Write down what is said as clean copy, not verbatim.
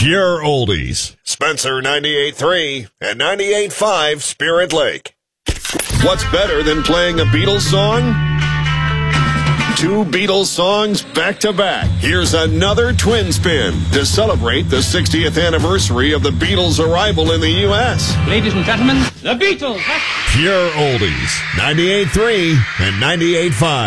Pure Oldies. Spencer 98.3 and 98.5 Spirit Lake. What's better than playing a Beatles song? Two Beatles songs back to back. Here's another twin spin to celebrate the 60th anniversary of the Beatles' arrival in the U.S. Ladies and gentlemen, the Beatles. Pure Oldies. 98.3 and 98.5.